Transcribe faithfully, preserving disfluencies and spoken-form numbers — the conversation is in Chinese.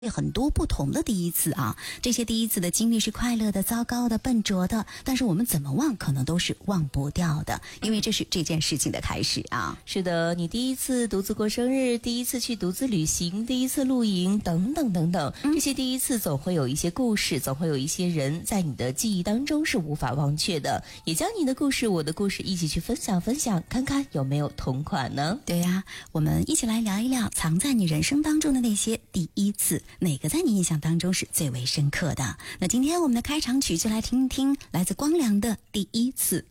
很多不同的第一次啊，这些第一次的经历是快乐的、糟糕的、笨拙的，但是我们怎么忘可能都是忘不掉的，因为这是这件事情的开始啊。 是的，你第一次独自过生日，第一次去独自旅行，第一次露营等等等等，这些第一次总会有一些故事，总会有一些人在你的记忆当中是无法忘却的，也将你的故事我的故事一起去分享分享，看看有没有同款呢？ 对呀，我们一起来聊一聊藏在你人生当中的那些第一次，哪个在你印象当中是最为深刻的？那今天我们的开场曲就来听一听来自光良的第一次。